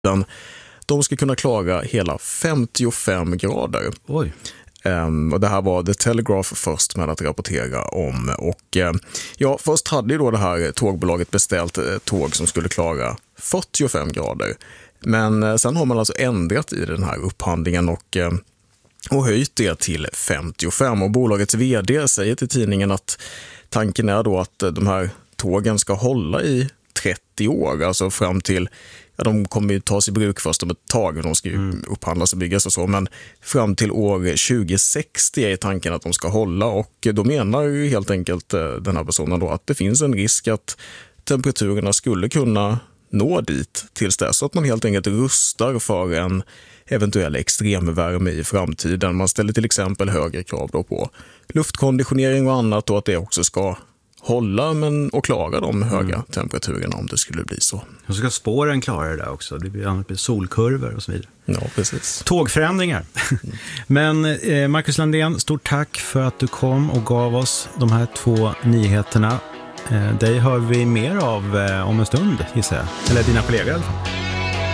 de ska kunna klara hela 55 grader. Oj. Och det här var The Telegraph först med att rapportera om. Och ja, först hade ju då det här tågbolaget beställt ett tåg som skulle klara 45 grader. Men sen har man alltså ändrat i den här upphandlingen och höjt det till 55. Och bolagets vd säger till tidningen att tanken är då att de här tågen ska hålla i 30 år, alltså fram till, ja, de kommer ju tas i bruk först om ett tag och de ska ju upphandlas och byggas och så, men fram till år 2060 är tanken att de ska hålla, och då menar ju helt enkelt den här personen då att det finns en risk att temperaturerna skulle kunna nå dit tills dess, så att man helt enkelt rustar för en eventuell extremvärme i framtiden. Man ställer till exempel högre krav då på luftkonditionering och annat, och att det också ska hålla och klara de höga temperaturerna om det skulle bli så. Och så ska spåren klara det där också. Det blir solkurvor och så vidare. Ja, precis. Tågförändringar. Men Marcus Landén, stort tack för att du kom och gav oss de här 2 nyheterna. Dig hör vi mer av om en stund, gissar jag. Eller dina kollegor i alla fall.